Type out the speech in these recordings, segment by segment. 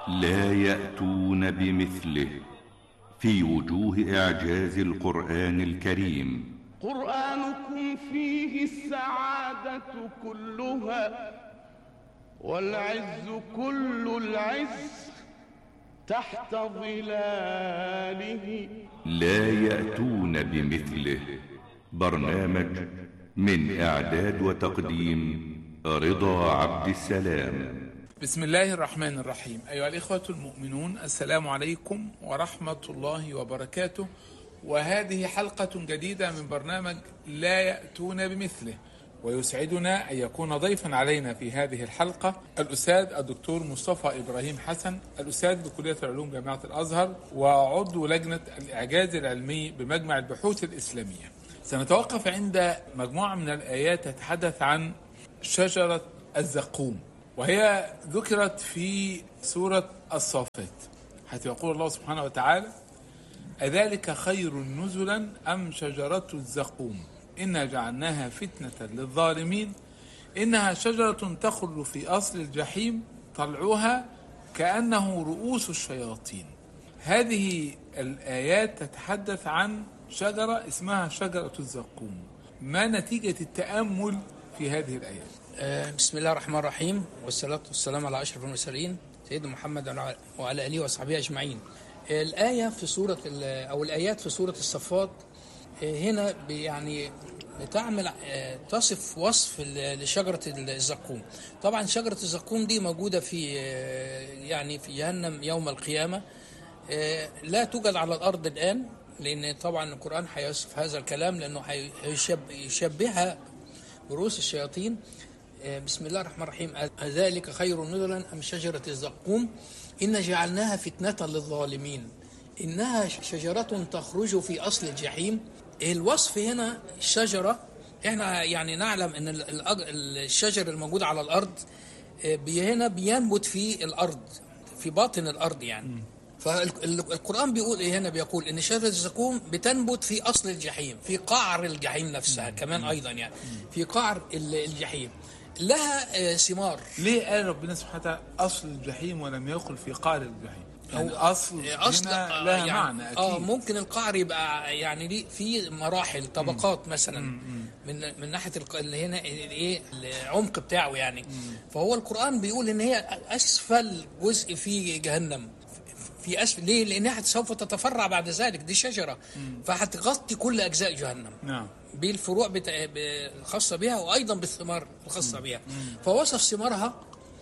لا يأتون بمثله في وجوه إعجاز القرآن الكريم. قرآنكم فيه السعادة كلها والعز كل العز تحت ظلاله. لا يأتون بمثله. برنامج من إعداد وتقديم رضا عبد السلام. بسم الله الرحمن الرحيم. أيها الإخوة المؤمنون، السلام عليكم ورحمة الله وبركاته، وهذه حلقة جديدة من برنامج لا يأتون بمثله، ويسعدنا أن يكون ضيفا علينا في هذه الحلقة الأستاذ الدكتور مصطفى إبراهيم حسن، الأستاذ بكلية العلوم جامعة الأزهر وعضو لجنة الإعجاز العلمي بمجمع البحوث الإسلامية. سنتوقف عند مجموعة من الآيات تتحدث عن شجرة الزقوم، وهي ذكرت في سورة الصافات، حيث يقول الله سبحانه وتعالى: أذلك خير نزلا أم شجرة الزقوم إنا جعلناها فتنة للظالمين إنها شجرة تخرج في أصل الجحيم طلعها كأنه رؤوس الشياطين. هذه الآيات تتحدث عن شجرة اسمها شجرة الزقوم. ما نتيجة التأمل في هذه الآيات؟ بسم الله الرحمن الرحيم، والصلاة والسلام على أشرف المرسلين سيدنا محمد وعلى آله وصحبه أجمعين. الآية في سورة أو الآيات في سورة الصفات هنا يعني بتعمل تصف وصف لشجرة الزقوم. طبعا شجرة الزقوم دي موجودة في يعني في جهنم يوم القيامة، لا توجد على الأرض الآن، لأن طبعا القرآن هيصف هذا الكلام لأنه هيشبهها برؤوس الشياطين. بسم الله الرحمن الرحيم. أذلك خير نزلا أم شجرة الزقوم إن جعلناها فتنة للظالمين إنها شجرة تخرج في أصل الجحيم. الوصف هنا الشجرة، احنا يعني نعلم أن الشجر الموجود على الأرض هنا بينبت في الأرض، في باطن الأرض يعني. فالقرآن بيقول هنا بيقول ان شجرة الزقوم بتنبت في اصل الجحيم، في قعر الجحيم نفسها كمان ايضا، يعني في قعر الجحيم، لها ثمار. ليه قال ربنا سبحانه وتعالى اصل الجحيم ولم يقل في قعر الجحيم؟ يعني اصل هنا لها يعني معنى اكيد. ممكن القعر يبقى يعني ليه في مراحل طبقات مثلا من ناحيه اللي هنا ايه العمق بتاعه يعني. فهو القرآن بيقول ان هي اسفل جزء في جهنم، في أسفل. ليه؟ لأنها سوف تتفرع بعد ذلك، دي شجرة فهتغطي كل أجزاء جهنم. نعم. بالفروع الخاصة بها وأيضا بالثمار الخاصة بها. فوصف ثمارها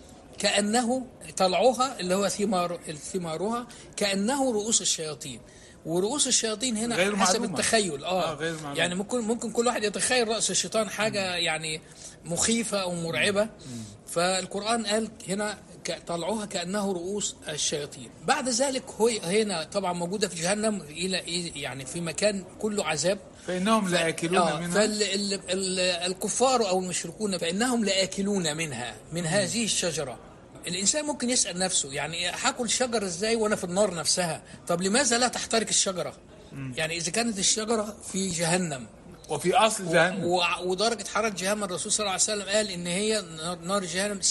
كأنه طلعوها اللي هو ثمارها كأنه رؤوس الشياطين. ورؤوس الشياطين هنا حسب معلومة. التخيل يعني ممكن كل واحد يتخيل رأس الشيطان حاجة يعني مخيفة أو مرعبة. فالقرآن قال هنا طلعوها كأنه رؤوس الشياطين. بعد ذلك هو هنا طبعا موجودة في جهنم إلى يعني في مكان كله عذاب، فإنهم لآكلون منها. فالكفار أو المشركون فإنهم لآكلون منها، من هذه الشجرة. الإنسان ممكن يسأل نفسه يعني هاكل شجرة إزاي وأنا في النار نفسها؟ طب لماذا لا تحترق الشجرة؟ يعني إذا كانت الشجرة في جهنم وفي أصل جهنم ودرجة حرارة جهنم، الرسول صلى الله عليه وسلم قال إن هي نار جهنم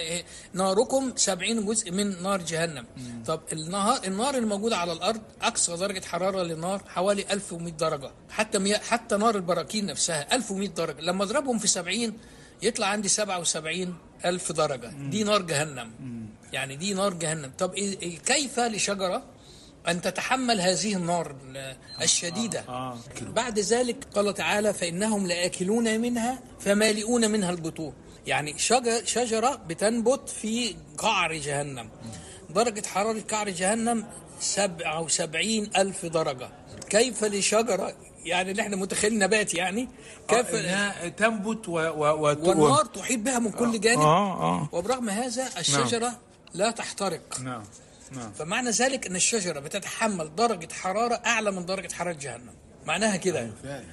ناركم 70 جزء من نار جهنم. طب النار الموجودة على الأرض أقصى درجة حرارة للنار حوالي 1100 درجة، حتى نار البراكين نفسها 1100 درجة. لما أضربهم في 70 يطلع عندي 77,000 درجة. دي نار جهنم، يعني دي نار جهنم. طب كيف لشجرة أن تتحمل هذه النار الشديدة؟ بعد ذلك قال تعالى: فإنهم لآكلون منها فمالئون منها البطون. يعني شجرة بتنبت في قعر جهنم، درجة حرارة قعر جهنم 77,000 درجة. كيف لشجرة يعني اللي احنا متخيلين نبات يعني كيف انها تنبت والنار تحيط بها من كل جانب. وبرغم هذا الشجرة لا تحترق. نعم. فمعنى ذلك ان الشجرة بتتحمل درجة حرارة اعلى من درجة حرارة جهنم، معناها كده.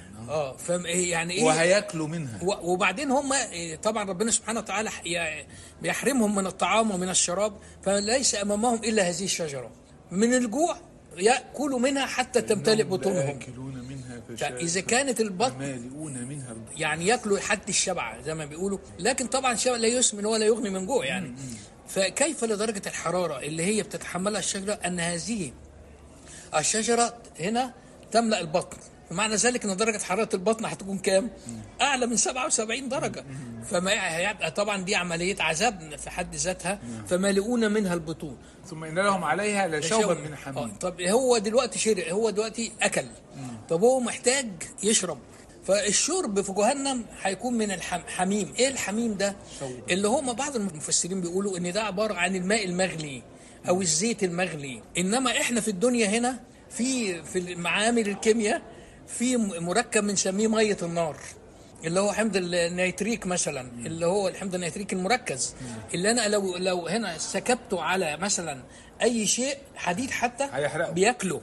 يعني ايه وهياكلوا منها. وبعدين هم طبعا ربنا سبحانه وتعالى بيحرمهم من الطعام ومن الشراب، فليس امامهم الا هذه الشجرة. من الجوع يأكلوا منها حتى تمتلئ بطونهم. إذا كانت البطن يعني يأكلوا حتى الشبع زي ما بيقولوا، لكن طبعا الشبع لا يسمن ولا يغني من جوع يعني. فكيف لدرجة الحرارة اللي هي بتتحملها الشجرة أن هذه الشجرة هنا تملأ البطن؟ ومعنى ذلك أن درجة حرارة البطن هتكون كام؟ أعلى من 77 درجة. فما هيبقى طبعا دي عملية عذاب في حد ذاتها، فمالئون منها البطون. ثم إن لهم عليها لشوبا من حميم. طب هو دلوقتي شرب، هو دلوقتي أكل، طب هو محتاج يشرب، فالشرب في جهنم هيكون من الحميم. ايه الحميم ده؟ اللي هو بعض المفسرين بيقولوا ان ده عبارة عن الماء المغلي او الزيت المغلي. انما احنا في الدنيا هنا في معامل الكيمياء في مركب بنسميه مية النار، اللي هو حمض النيتريك مثلا، اللي هو الحمض النيتريك المركز، اللي انا لو هنا سكبته على مثلا اي شيء حديد حتى بياكله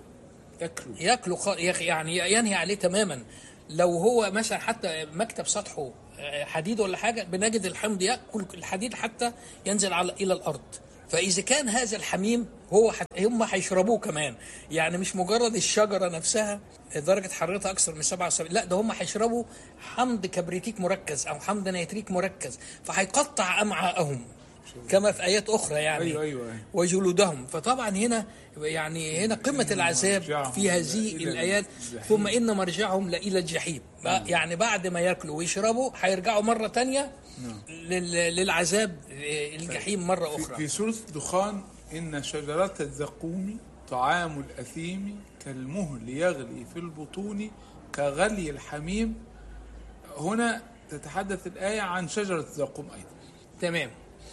يعني ينهي عليه تماما. لو هو مثلا حتى مكتب سطحه حديد ولا حاجة، بنجد الحمض يأكل الحديد حتى ينزل إلى الأرض. فإذا كان هذا الحميم هم هيشربوه كمان، يعني مش مجرد الشجرة نفسها درجة حرارتها أكثر من 77، لا ده هم هيشربوا حمض كبريتيك مركز أو حمض نيتريك مركز، فهيقطع أمعاءهم كما في آيات أخرى يعني. أيوة. وجلودهم. فطبعا هنا قمة العذاب في هذه الآيات. ثم إن مرجعهم لإلى الجحيم، يعني بعد ما يأكلوا ويشربوا هيرجعوا مرة تانية للعذاب الجحيم مرة أخرى. في سورة الدخان: إن شجرة الزقوم طعام الأثيم كالمهل يغلي في البطون كغلي الحميم. هنا تتحدث الآية عن شجرة الزقوم أيضا. تمام.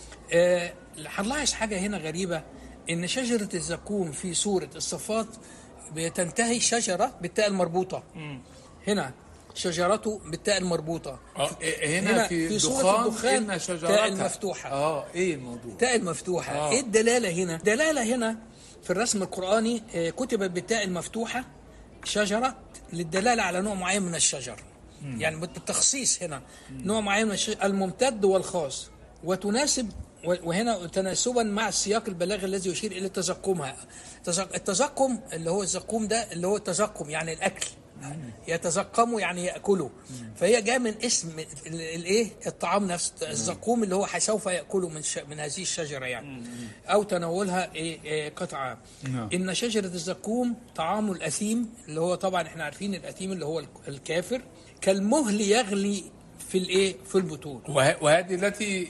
هنلاحظ حاجة هنا غريبة، إن شجرة الزقوم في سورة الصفات بتنتهي شجرة بالتاء المربوطة. هنا شجرته بالتاء المربوطة. هنا في سورة الدخان إن شجرتها تاء المفتوحة. إيه الموضوع؟ تاء المفتوحة. إيه الدلالة هنا؟ دلالة هنا في الرسم القرآني كتبت بالتاء المفتوحة شجرة للدلالة على نوع معين من الشجر. يعني بالتخصيص هنا نوع معين من الشجر الممتد والخاص، وتناسب وهنا تناسبا مع السياق البلاغي الذي يشير الى تزقمها. التزقم اللي هو الزقوم ده اللي هو التزقم يعني الاكل، يتزقموا يعني ياكلوا، فهي جاء من اسم الايه الطعام نفسه الزقوم اللي هو سوف ياكلوا من هذه الشجره يعني، او تناولها قطعه. ان شجره الزقوم طعام الاثيم، اللي هو طبعا احنا عارفين الاثيم اللي هو الكافر، كالمهل يغلي في البطون. وهذه التي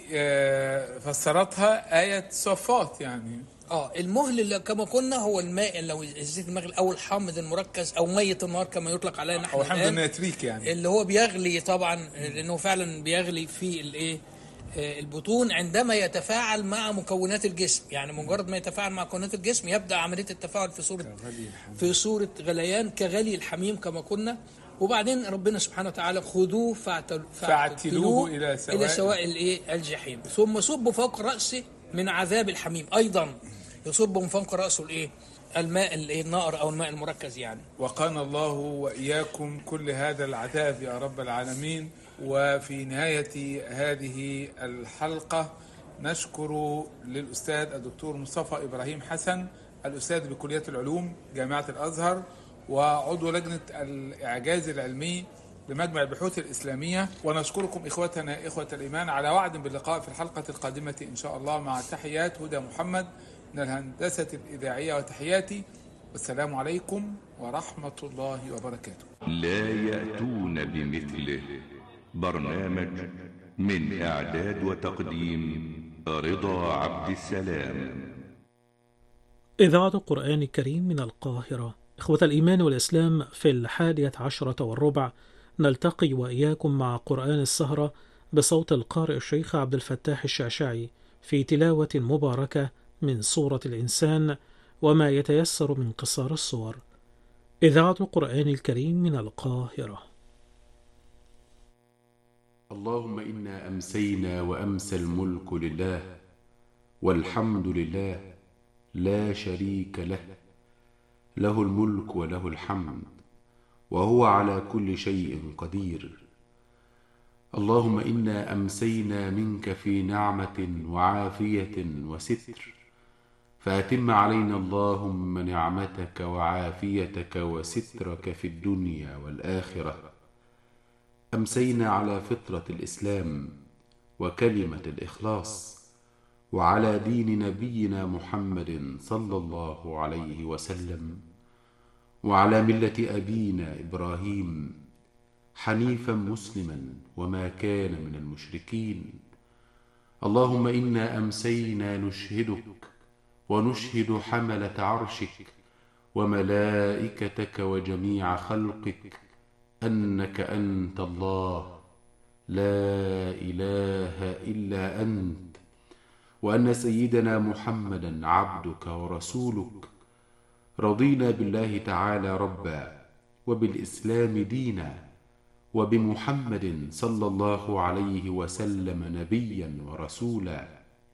فسرتها آية صفات يعني. المهل اللي كما قلنا هو الماء، لو الزيت المغلي او الحامض المركز او مية النار كما يطلق عليه نحن، او حمض النيتريك يعني، اللي هو بيغلي طبعا، لانه فعلا بيغلي في البطون عندما يتفاعل مع مكونات الجسم. يعني مجرد ما يتفاعل مع مكونات الجسم يبدأ عملية التفاعل في صورة غليان كغلي الحميم كما قلنا. وبعدين ربنا سبحانه وتعالى خذوه فاعتلوه إلى سواء الجحيم، ثم صب فوق رأسه من عذاب الحميم. أيضا يصب من فوق رأسه الماء النار أو الماء المركز يعني. وقانا الله وإياكم كل هذا العذاب يا رب العالمين. وفي نهاية هذه الحلقة نشكر للأستاذ الدكتور مصطفى إبراهيم حسن، الأستاذ بكلية العلوم جامعة الأزهر وعضو لجنة الإعجاز العلمي بمجمع البحوث الإسلامية. ونشكركم إخوتنا إخوة الإيمان على وعد باللقاء في الحلقة القادمة إن شاء الله، مع تحيات هدى محمد من الهندسة الإذاعية وتحياتي، والسلام عليكم ورحمة الله وبركاته. لا يأتون بمثله. برنامج من إعداد وتقديم رضا عبد السلام. إذاعة القرآن الكريم من القاهرة. إخوة الإيمان والإسلام، في 11:15 نلتقي وإياكم مع قرآن السهرة بصوت القارئ الشيخ عبد الفتاح الشعشعي في تلاوة مباركة من سورة الإنسان وما يتيسر من قصار الصور. إذاعة القرآن الكريم من القاهرة. اللهم إنا أمسينا وأمسى الملك لله والحمد لله لا شريك له، له الملك وله الحمد وهو على كل شيء قدير. اللهم إنا أمسينا منك في نعمة وعافية وستر، فأتم علينا اللهم نعمتك وعافيتك وسترك في الدنيا والآخرة. أمسينا على فطرة الإسلام وكلمة الإخلاص، وعلى دين نبينا محمد صلى الله عليه وسلم، وعلى ملة أبينا إبراهيم حنيفا مسلما وما كان من المشركين. اللهم إنا أمسينا نشهدك ونشهد حملة عرشك وملائكتك وجميع خلقك أنك أنت الله لا إله إلا أنت، وأن سيدنا محمدا عبدك ورسولك. رضينا بالله تعالى ربا، وبالإسلام دينا، وبمحمد صلى الله عليه وسلم نبيا ورسولا.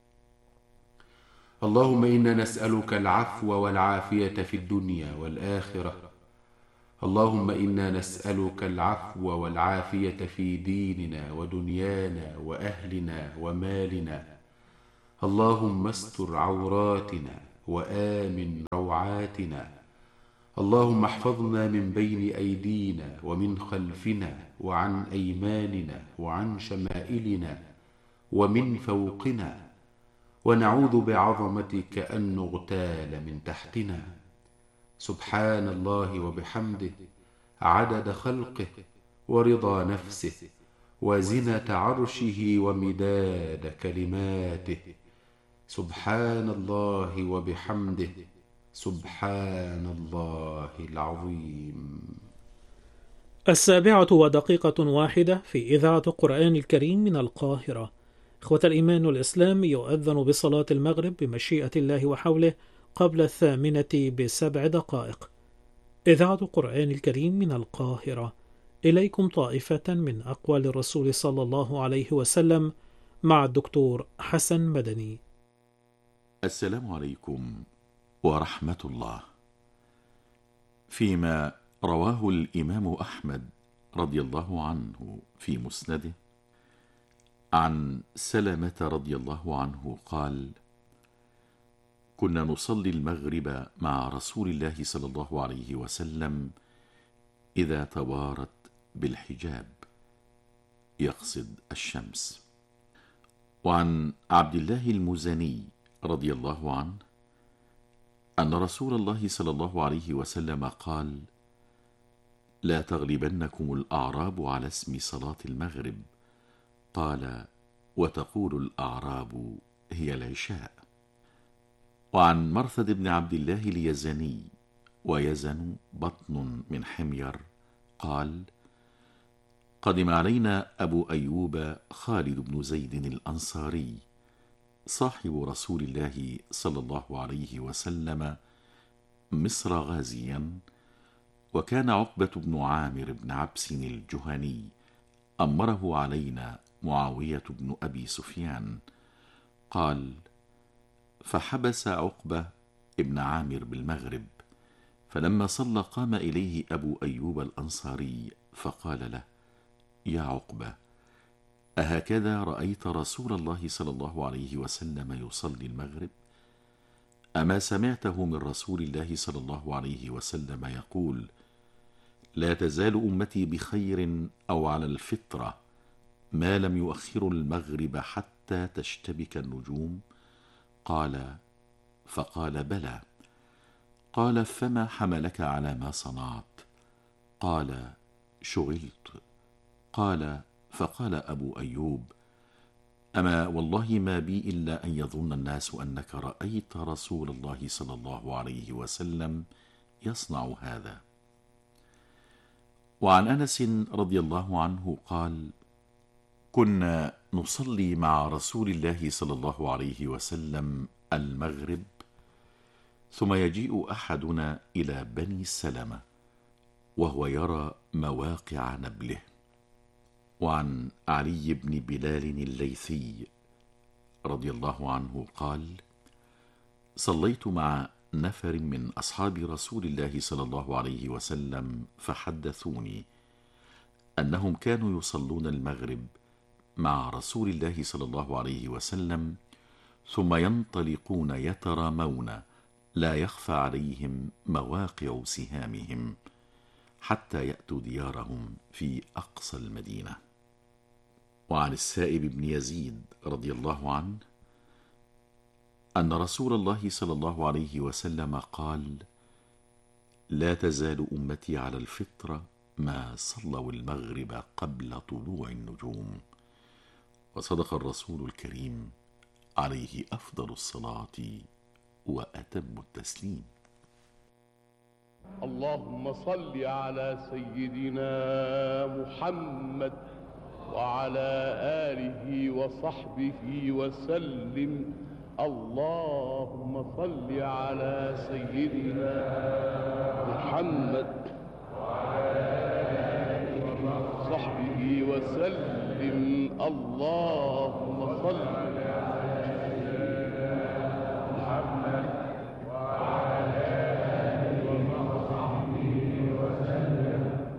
اللهم إنا نسألك العفو والعافية في الدنيا والآخرة. اللهم إنا نسألك العفو والعافية في ديننا ودنيانا وأهلنا ومالنا. اللهم استر عوراتنا وآمن روعاتنا. اللهم احفظنا من بين أيدينا ومن خلفنا وعن أيماننا وعن شمائلنا ومن فوقنا، ونعوذ بعظمتك أن نغتال من تحتنا. سبحان الله وبحمده عدد خلقه ورضا نفسه وزنة عرشه ومداد كلماته. سبحان الله وبحمده سبحان الله العظيم. 7:01 في إذاعة القرآن الكريم من القاهرة. إخوة الإيمان والإسلام، يؤذن بصلاة المغرب بمشيئة الله وحوله قبل 8 ب7 دقائق. إذاعة القرآن الكريم من القاهرة. إليكم طائفة من أقوال الرسول صلى الله عليه وسلم مع الدكتور حسن مدني. السلام عليكم ورحمة الله. فيما رواه الإمام أحمد رضي الله عنه في مسنده عن سلمة رضي الله عنه قال: كنا نصلي المغرب مع رسول الله صلى الله عليه وسلم إذا توارت بالحجاب، يقصد الشمس. وعن عبد الله المزني رضي الله عنه أن رسول الله صلى الله عليه وسلم قال: لا تغلبنكم الأعراب على اسم صلاة المغرب. قال: وتقول الأعراب هي العشاء. وعن مرثد بن عبد الله اليزني، ويزن بطن من حمير، قال: قدم علينا أبو أيوب خالد بن زيد الأنصاري صاحب رسول الله صلى الله عليه وسلم مصر غازيا، وكان عقبة بن عامر بن عبس الجهني أمره علينا معاوية بن أبي سفيان. قال: فحبس عقبة ابن عامر بالمغرب، فلما صلى قام إليه أبو أيوب الأنصاري فقال له: يا عقبة، أهكذا رأيت رسول الله صلى الله عليه وسلم يصلي المغرب؟ أما سمعته من رسول الله صلى الله عليه وسلم يقول: لا تزال أمتي بخير أو على الفطرة ما لم يؤخروا المغرب حتى تشتبك النجوم؟ قال: فقال: بلى. قال: فما حملك على ما صنعت؟ قال: شغلت. قال: فقال أبو أيوب: أما والله ما بي إلا أن يظن الناس أنك رأيت رسول الله صلى الله عليه وسلم يصنع هذا. وعن أنس رضي الله عنه قال: كنا نصلي مع رسول الله صلى الله عليه وسلم المغرب، ثم يجيء أحدنا إلى بني سلمة وهو يرى مواقع نبله. وعن علي بن بلال الليثي رضي الله عنه قال: صليت مع نفر من أصحاب رسول الله صلى الله عليه وسلم فحدثوني أنهم كانوا يصلون المغرب مع رسول الله صلى الله عليه وسلم، ثم ينطلقون يترامون لا يخفى عليهم مواقع سهامهم حتى يأتوا ديارهم في أقصى المدينة. وعن السائب بن يزيد رضي الله عنه أن رسول الله صلى الله عليه وسلم قال: لا تزال أمتي على الفطرة ما صلوا المغرب قبل طلوع النجوم. وصدق الرسول الكريم عليه أفضل الصلاة وأتم التسليم. اللهم صل على سيدنا محمد وعلى آله وصحبه وسلم. اللهم صل على سيدنا محمد وعلى آله وصحبه وسلم. اللهم صل على سيدنا محمد وعلى آله وصحبه وسلم.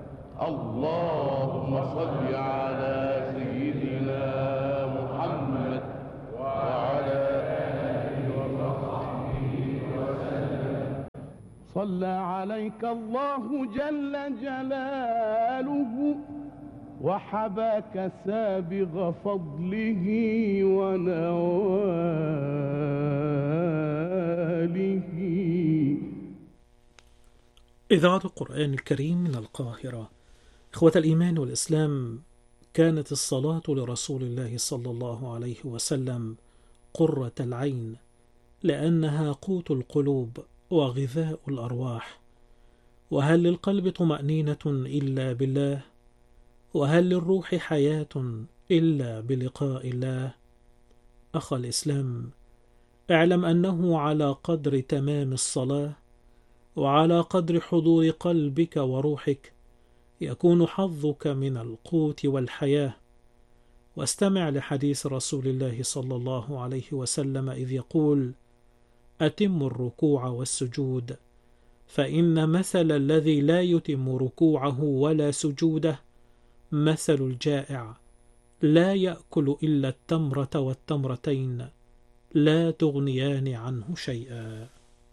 اللهم صل على سيدنا محمد وعلى آله وصحبه وسلم. صلى عليك الله جل جلاله وحباك سابغ فضله ونواله. إذاعة القرآن الكريم من القاهرة. إخوة الإيمان والإسلام، كانت الصلاة لرسول الله صلى الله عليه وسلم قرة العين، لأنها قوت القلوب وغذاء الأرواح. وهل للقلب طمأنينة إلا بالله؟ وهل للروح حياة إلا بلقاء الله؟ أخ الإسلام، اعلم أنه على قدر تمام الصلاة وعلى قدر حضور قلبك وروحك يكون حظك من القوت والحياة. واستمع لحديث رسول الله صلى الله عليه وسلم إذ يقول: أتم الركوع والسجود، فإن مثل الذي لا يتم ركوعه ولا سجوده مثل الجائع لا يأكل إلا التمرة والتمرتين لا تغنيان عنه شيئا.